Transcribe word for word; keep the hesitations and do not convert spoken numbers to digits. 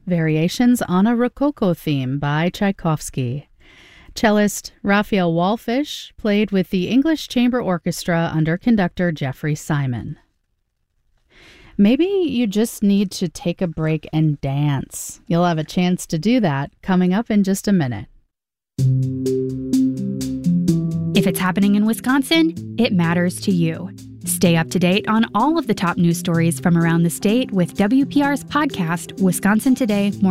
Variations on a Rococo Theme by Tchaikovsky. Cellist Raphael Wallfisch played with the English Chamber Orchestra under conductor Jeffrey Simon. Maybe you just need to take a break and dance. You'll have a chance to do that coming up in just a minute. If it's happening in Wisconsin, it matters to you. Stay up to date on all of the top news stories from around the state with W P R's podcast, Wisconsin Today.